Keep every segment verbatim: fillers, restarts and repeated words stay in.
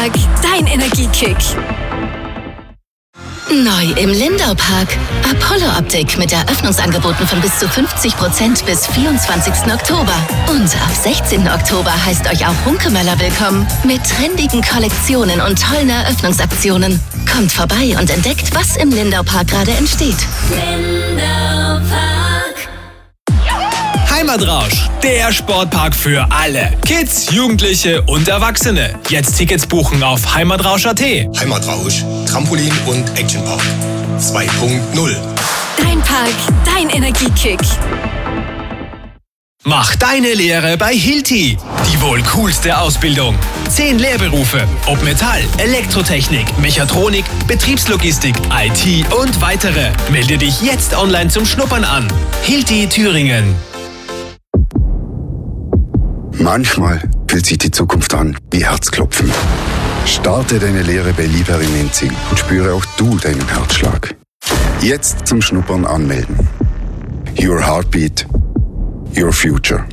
Park, dein Energiekick. Neu im Lindau Park. Apollo Optik mit Eröffnungsangeboten von bis zu fünfzig Prozent bis vierundzwanzigsten Oktober. Und ab sechzehnten Oktober heißt euch auch Hunkemöller willkommen. Mit trendigen Kollektionen und tollen Eröffnungsaktionen. Kommt vorbei und entdeckt, was im Lindau Park gerade entsteht. Lindau Park. Heimatrausch, der Sportpark für alle. Kids, Jugendliche und Erwachsene. Jetzt Tickets buchen auf heimatrausch punkt at. Heimatrausch, Trampolin und Actionpark zwei Punkt null. Dein Park, dein Energiekick. Mach deine Lehre bei Hilti. Die wohl coolste Ausbildung. Zehn Lehrberufe, ob Metall, Elektrotechnik, Mechatronik, Betriebslogistik, I T und weitere. Melde dich jetzt online zum Schnuppern an. Hilti Thüringen. Manchmal fühlt sich die Zukunft an wie Herzklopfen. Starte deine Lehre bei Liebherr in Enzing und spüre auch du deinen Herzschlag. Jetzt zum Schnuppern anmelden. Your Heartbeat, Your Future.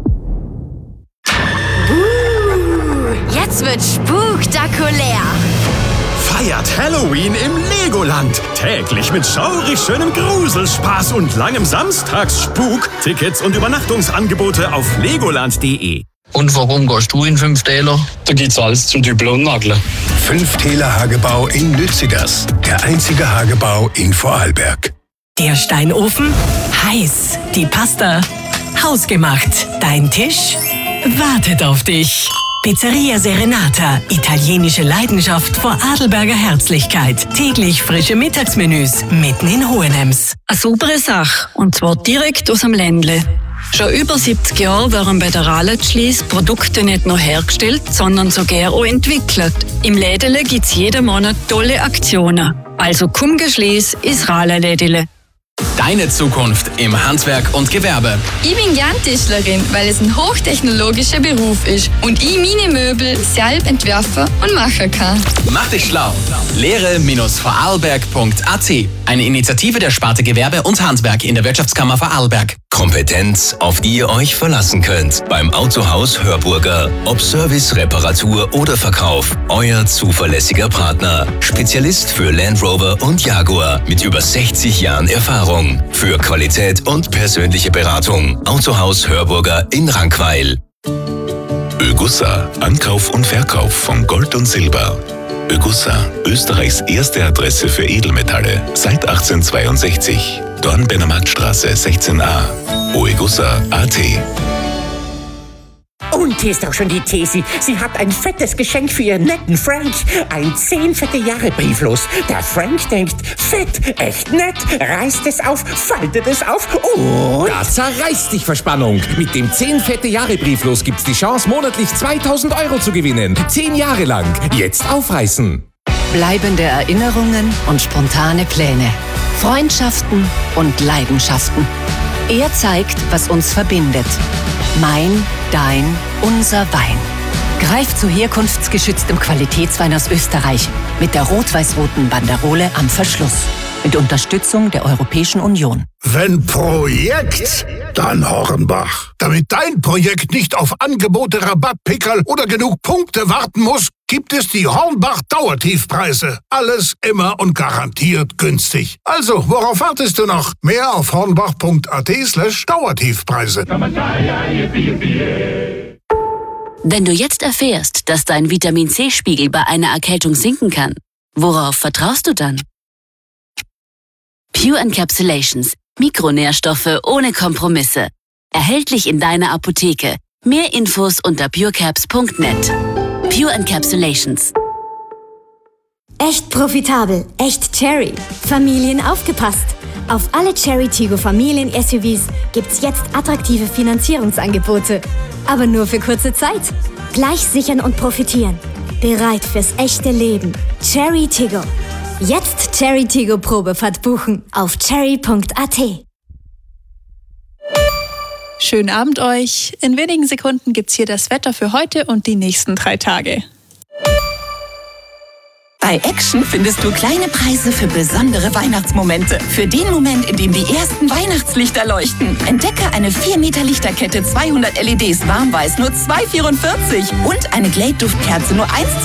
Uh, jetzt wird spektakulär. Feiert Halloween im Legoland. Täglich mit schaurig schönem Gruselspaß und langem Samstagsspuk. Tickets und Übernachtungsangebote auf legoland punkt de. Und warum gehst du in Fünftäler? Da geht's alles zum Dübeln und Nageln. Fünftäler Hagebau in Lützigers. Der einzige Hagebau in Vorarlberg. Der Steinofen? Heiß. Die Pasta? Hausgemacht. Dein Tisch? Wartet auf dich. Pizzeria Serenata. Italienische Leidenschaft vor Adelberger Herzlichkeit. Täglich frische Mittagsmenüs mitten in Hohenems. Eine super Sache. Und zwar direkt aus dem Ländle. Schon über siebzig Jahre werden bei der Ralletschliess Produkte nicht nur hergestellt, sondern sogar auch entwickelt. Im Lädele gibt's jeden Monat tolle Aktionen. Also komm geschliess ins Rallelädele. Deine Zukunft im Handwerk und Gewerbe. Ich bin gern Tischlerin, weil es ein hochtechnologischer Beruf ist und ich meine Möbel selbst entwerfen und machen kann. Mach dich schlau. lehre Bindestrich vorarlberg punkt at. Eine Initiative der Sparte Gewerbe und Handwerk in der Wirtschaftskammer Vorarlberg. Kompetenz, auf die ihr euch verlassen könnt. Beim Autohaus Hörburger. Ob Service, Reparatur oder Verkauf. Euer zuverlässiger Partner. Spezialist für Land Rover und Jaguar. Mit über sechzig Jahren Erfahrung. Für Qualität und persönliche Beratung. Autohaus Hörburger in Rankweil. Ögussa. Ankauf und Verkauf von Gold und Silber. Ögussa. Österreichs erste Adresse für Edelmetalle. Seit achtzehnhundertzweiundsechzig. Dornbirner sechzehn a. oegussa punkt at. Und hier ist auch schon die Thesi. Sie hat ein fettes Geschenk für ihren netten Frank. Ein zehn fette Jahre Brieflos. Der Frank denkt, fett, echt nett, reißt es auf, faltet es auf und... Da zerreißt dich Verspannung. Mit dem zehn fette Jahre Brieflos gibt's die Chance, monatlich zweitausend Euro zu gewinnen. Zehn Jahre lang. Jetzt aufreißen. Bleibende Erinnerungen und spontane Pläne. Freundschaften und Leidenschaften. Er zeigt, was uns verbindet. Mein, dein, unser Wein. Greif zu herkunftsgeschütztem Qualitätswein aus Österreich mit der rot-weiß-roten Banderole am Verschluss. Mit Unterstützung der Europäischen Union. Wenn Projekt, dann Hornbach. Damit dein Projekt nicht auf Angebote, Rabattpickerl oder genug Punkte warten muss, gibt es die Hornbach Dauertiefpreise. Alles immer und garantiert günstig. Also, worauf wartest du noch? Mehr auf hornbach punkt at slash Dauertiefpreise. Wenn du jetzt erfährst, dass dein Vitamin-C-Spiegel bei einer Erkältung sinken kann, worauf vertraust du dann? Pure Encapsulations. Mikronährstoffe ohne Kompromisse. Erhältlich in deiner Apotheke. Mehr Infos unter purecaps punkt net. Pure Encapsulations. Echt profitabel, echt Cherry. Familien aufgepasst. Auf alle Cherry Tiggo Familien-S U Vs gibt's jetzt attraktive Finanzierungsangebote. Aber nur für kurze Zeit. Gleich sichern und profitieren. Bereit fürs echte Leben. Cherry Tiggo. Jetzt Cherry Tiggo Probefahrt buchen auf cherry punkt at. Schönen Abend euch. In wenigen Sekunden gibt's hier das Wetter für heute und die nächsten drei Tage. Bei Action findest du kleine Preise für besondere Weihnachtsmomente. Für den Moment, in dem die ersten Weihnachtslichter leuchten. Entdecke eine vier Meter Lichterkette zweihundert L E Ds warmweiß nur zwei Euro vierundvierzig und eine Glade Duftkerze nur eins